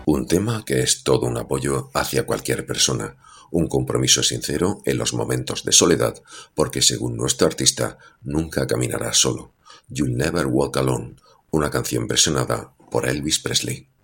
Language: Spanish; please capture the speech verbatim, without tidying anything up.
Un tema que es todo un apoyo hacia cualquier persona, un compromiso sincero en los momentos de soledad, porque según nuestro artista, nunca caminarás solo. You'll Never Walk Alone, una canción versionada por Elvis Presley.